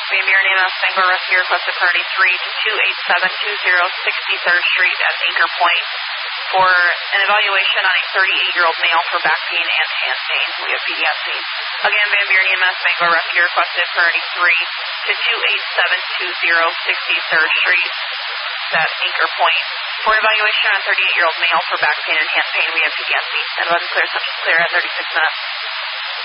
Van Buren EMS Bangor Rescue requested priority 3 to 28720 63rd Street at Anchor Point for an evaluation on a 38-year-old male for back pain and hand pain. We have PDS needs. Again, Van Buren EMS Bangor Rescue requested priority 3 to 28720 63rd Street at Anchor Point for an evaluation on a 38-year-old male for back pain and hand pain. We have PDS needs. And 11 clear, subject clear at 36 minutes.